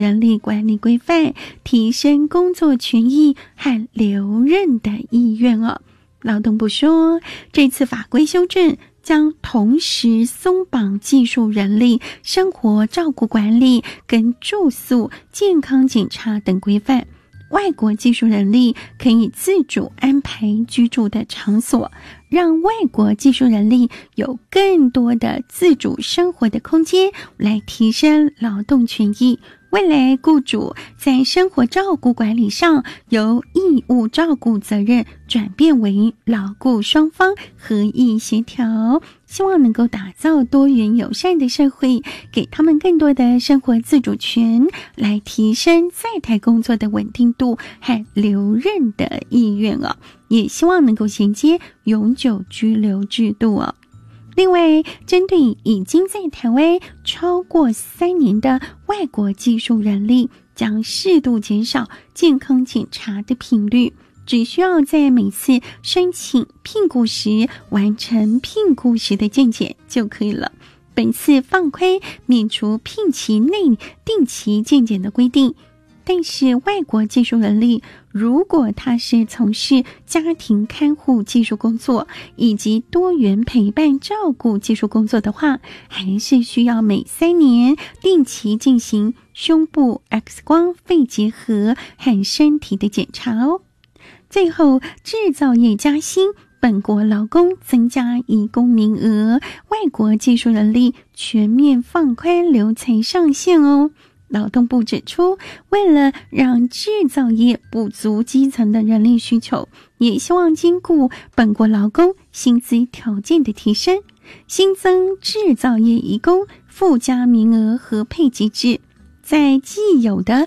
人力管理规范，提升工作权益和留任的意愿哦。劳动部说，这次法规修正将同时松绑技术人力、生活照顾管理跟住宿、健康检查等规范。外国技术人力可以自主安排居住的场所，让外国技术人力有更多的自主生活的空间，来提升劳动权益。未来雇主在生活照顾管理上由义务照顾责任转变为劳雇双方合意协调，希望能够打造多元友善的社会，给他们更多的生活自主权，来提升在台工作的稳定度和留任的意愿哦，也希望能够衔接永久居留制度哦。另外，针对已经在台湾超过3年的外国技术人力，将适度减少健康检查的频率，只需要在每次申请聘雇时完成聘雇时的健检就可以了。本次放宽免除聘期内定期健检的规定，但是外国技术人力如果他是从事家庭看护技术工作以及多元陪伴照顾技术工作的话，还是需要每3年定期进行胸部 X 光肺结核和身体的检查哦。最后，制造业加薪，本国劳工增加移工名额，外国技术人力全面放宽留才上限哦。劳动部指出，为了让制造业补足基层的人力需求，也希望兼顾本国劳工薪资条件的提升，新增制造业移工附加名额合配机制，在既有的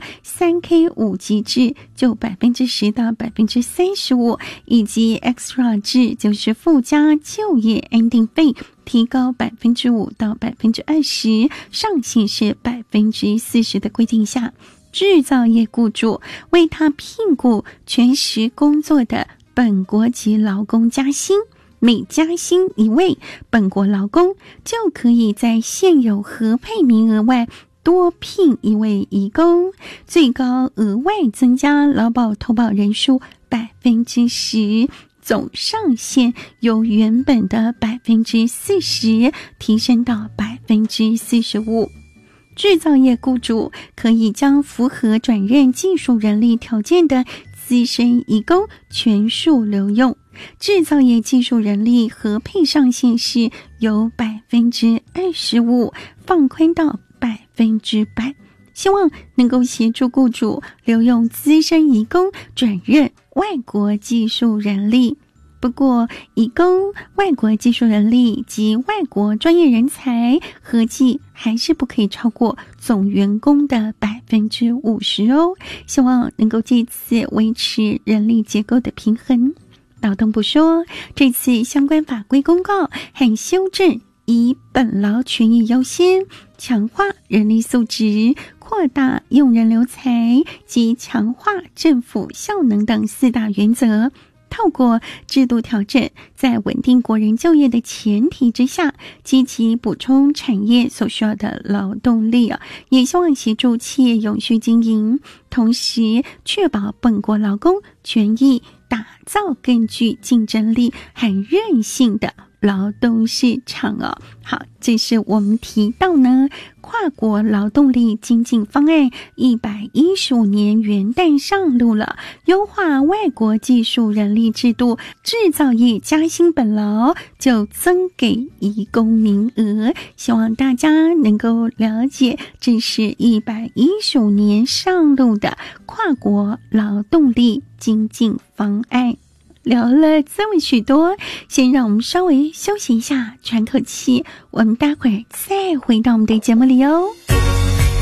3K5 机制就 10% 到 35%， 以及 Extra 制，就是附加就业安定费，提高 5% 到 20%， 上限是 40% 的规定下，制造业雇主为他聘雇全时工作的本国籍劳工加薪，每加薪1位本国劳工，就可以在现有合配名额外多聘1位移工，最高额外增加劳保投保人数 10%， 总上限由原本的 40% 提升到 45%。制造业雇主可以将符合转任技术人力条件的资深移工全数留用，制造业技术人力合配上限是由 25% 放宽到 100%， 希望能够协助雇主留用资深移工转任外国技术人力。不过，移工、外国技术人力及外国专业人才合计还是不可以超过总员工的 50% 哦，希望能够借此维持人力结构的平衡。劳动部说，这次相关法规公告和修正以本劳权益优先，强化人力素质，扩大用人留才及强化政府效能等4大原则，透过制度调整，在稳定国人就业的前提之下，积极补充产业所需要的劳动力也希望协助企业永续经营，同时确保本国劳工权益，打造更具竞争力和韧性的劳动市场哦。好，这是我们提到呢跨国劳动力精进方案115年元旦上路了，优化外国技术人力制度，制造业加薪本劳就增给移工名额，希望大家能够了解，这是115年上路的跨国劳动力精进方案。聊了这么许多，先让我们稍微休息一下，喘口气，我们待会儿再回到我们的节目里哦。